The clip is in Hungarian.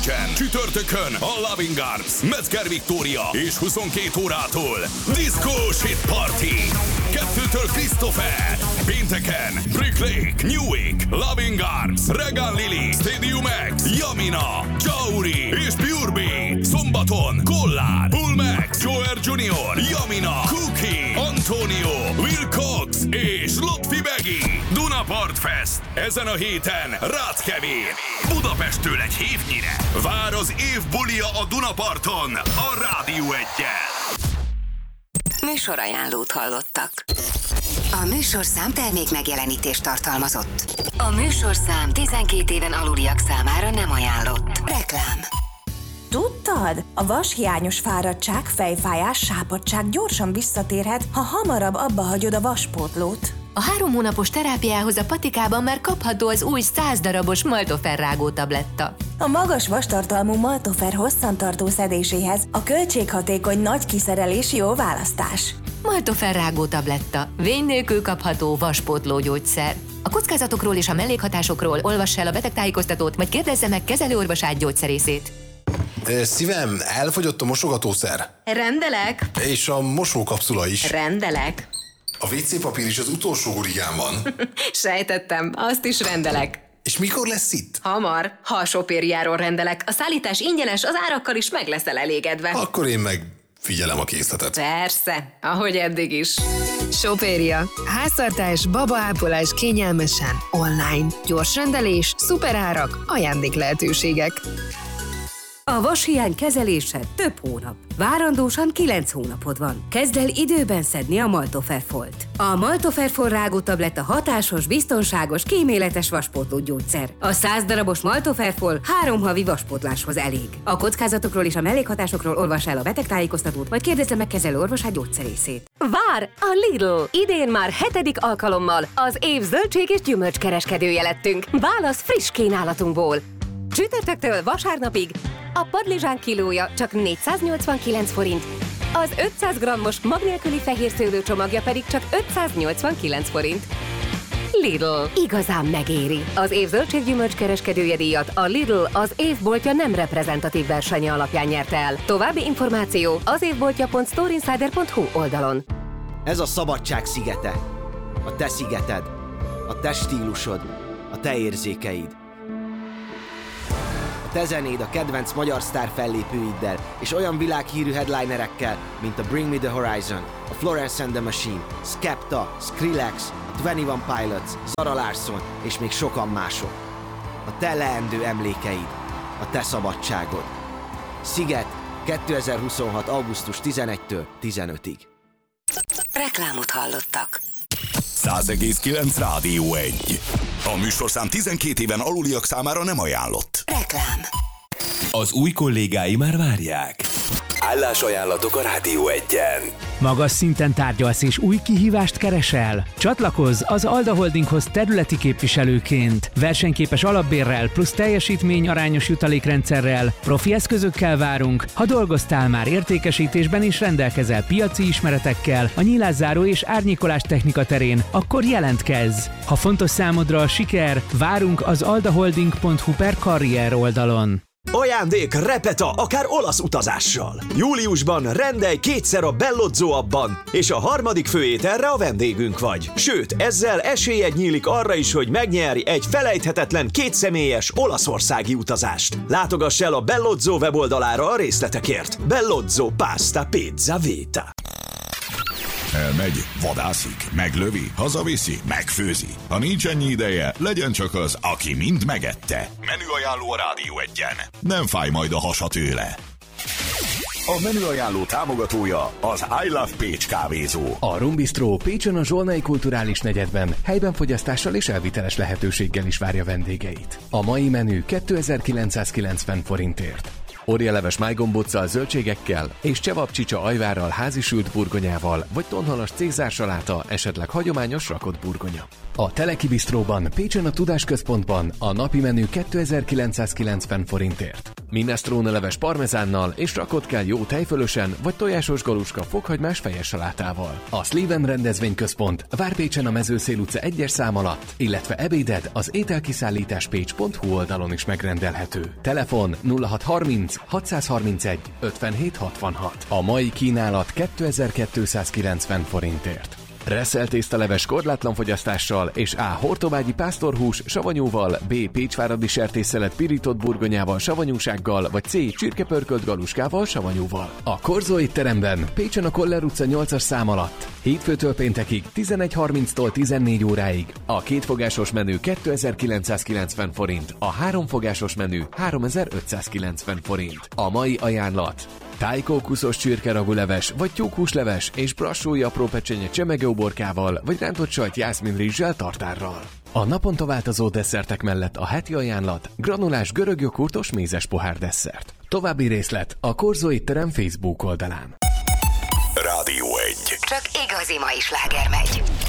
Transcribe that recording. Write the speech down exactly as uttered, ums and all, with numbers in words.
Csütörtökön a Loving Arms, Metzger Viktória és huszonkét órától Disco Shit Party. Kettőtől Christopher. Pénteken Brick Lake, Newick, Loving Arms, Regan Lily, Stadium X, Yamina, Jauri és Pure B. Szombaton Kollár, Bullmax, Joer junior, Yamina, Cookie, Antonio, Will Cox és Lotfi Begi. Dunapart Fest. Ezen a héten Ráckevén. Budapesttől egy hévnyire. Vár az év bulia a Dunaparton, a Rádió Egyen. Műsorajánlót hallottak. A műsorszám termék megjelenítést tartalmazott. A műsorszám tizenkét éven aluliak számára nem ajánlott. Reklám. Tudtad? A vashiányos fáradtság, fejfájás, sápadtság gyorsan visszatérhet, ha hamarabb abba hagyod a vaspótlót. A három hónapos terápiához a patikában már kapható az új száz darabos Maltofer rágó tabletta. A magas vastartalmú Maltofer hosszantartó szedéséhez a költséghatékony nagy kiszerelés jó választás. Maltofer rágó tabletta. Vény nélkül kapható vaspótló gyógyszer. A kockázatokról és a mellékhatásokról olvass el a betegtájékoztatót, vagy kérdezze meg kezelőorvosát, gyógyszerészét. Szívem, elfogyott a mosogatószer. Rendelek. És a mosókapszula is. Rendelek. A vé cé papír is az utolsó gurigán van. Sejtettem, azt is rendelek. És mikor lesz itt? Hamar, ha a Sopériáról rendelek. A szállítás ingyenes, az árakkal is meg leszel elégedve. Akkor én meg figyelem a készletet. Persze, ahogy eddig is. Sopéria. Háztartás, babaápolás kényelmesen, online. Gyors rendelés, szuperárak, ajándéklehetőségek. A vashiány kezelése több hónap. Várandósan kilenc hónapod van. Kezd el időben szedni a Maltoferfolt. A Maltoferfol rágó tabletta hatásos, biztonságos, kíméletes vaspótló gyógyszer. A száz darabos Maltoferfol három havi vaspótláshoz elég. A kockázatokról és a mellékhatásokról olvass el a betegtájékoztatót, vagy kérdezze meg kezelőorvosát, gyógyszerészét. Vár a Lidl! Idén már hetedik alkalommal az év zöldség és gyümölcskereskedője lettünk. Válasz friss kínálatunkból. Csütörtöktől vasárnapig a padlizsán kilója csak négyszáznyolcvankilenc forint, az ötszáz grammos mag nélküli fehér szőlőcsomagja pedig csak ötszáznyolcvankilenc forint. Lidl. Igazán megéri. Az év zöldséggyümölcs kereskedője díjat a Lidl az évboltja nem reprezentatív versenye alapján nyerte el. További információ az évboltja pont storeinsider pont hu oldalon. Ez a szabadság szigete. A te szigeted. A te stílusod. A te érzékeid. Te zenéd a kedvenc magyar sztár fellépőiddel, és olyan világhírű headlinerekkel, mint a Bring Me The Horizon, a Florence and the Machine, Skepta, Skrillex, a Twenty One Pilots, Zara Larsson és még sokan mások. A te leendő emlékeid, a te szabadságod. Sziget kétezer-huszonhat. augusztus tizenegyedikétől tizenötödikéig. Reklámot hallottak. száz egész kilenc Rádió egy. A műsorszám tizenkét éven aluliak számára nem ajánlott. Reklám. Az új kollégái már várják. Állásajánlatok a Rádió Egyen. Magas szinten tárgyalsz és új kihívást keresel? Csatlakozz az Alda Holdinghoz területi képviselőként. Versenyképes alapbérrel plusz teljesítmény arányos jutalékrendszerrel, profi eszközökkel várunk. Ha dolgoztál már értékesítésben és rendelkezel piaci ismeretekkel, a nyilászáró és árnyékolás technika terén, akkor jelentkezz! Ha fontos számodra a siker, várunk az aldaholding pont hu per karrier oldalon. Ajándék Repeta, akár olasz utazással. Júliusban rendelj kétszer a Bellozzo appban, és a harmadik főételre a vendégünk vagy. Sőt, ezzel esélyed nyílik arra is, hogy megnyerj egy felejthetetlen kétszemélyes olaszországi utazást. Látogass el a Bellozzo weboldalára a részletekért. Bellozzo Pasta Pizza Vita. Elmegy, vadászik, meglövi, hazaviszi, megfőzi. Ha nincs ennyi ideje, legyen csak az, aki mind megette. Menüajánló a Rádió Egyen. Nem fáj majd a hasa tőle. A menüajánló támogatója az I Love Pécs kávézó. A Rum Bistro Pécsen a Zsolnai Kulturális Negyedben helyben fogyasztással és elviteles lehetőséggel is várja vendégeit. A mai menü kétezer-kilencszázkilencven forintért. Orjaleves májgombóccal, zöldségekkel és csevapcsicsa ajvárral, házisült burgonyával, vagy tonhalas cézársaláta, esetleg hagyományos rakott burgonya. A Teleki Bistróban, Pécsen a Tudásközpontban a napi menü kétezer-kilencszázkilencven forintért. Minestrone-leves parmezánnal és rakott kell jó tejfölösen vagy tojásos galuska fokhagymás fejes salátával. A Sleven rendezvényközpont vár Pécsen a Mezőszél utca egyes szám alatt, illetve ebéded az ételkiszállításpécs pont hu oldalon is megrendelhető. Telefon nulla hat harminc hatszázharmincegy ötvenhét hatvanhat. A mai kínálat kétezer-kétszázkilencven forintért. Resszel tésztaleves korlátlan fogyasztással és A. hortobágyi pásztorhús savanyúval, B. pécsváradi sertésszelet pirított burgonyával, savanyúsággal, vagy C. csirkepörkölt galuskával, savanyúval. A Korzó étteremben, Pécsen a Koller utca nyolcas szám alatt. Hétfőtől péntekig tizenegy harminctól tizennégy óráig. A kétfogásos menü kétezer-kilencszázkilencven forint, a háromfogásos menü háromezer-ötszázkilencven forint. A mai ajánlat: tájkókuszos csirkeraguleves, vagy tyúkhúsleves és brassói apró pecsenye csemegeuborkával, vagy rántott sajt jászminrizssel tartárral. A naponta változó desszertek mellett a heti ajánlat granulás görög joghurtos mézes pohár desszert. További részlet a Korzó étterem Facebook oldalán. Rádió egy. Csak igazi mai sláger megy.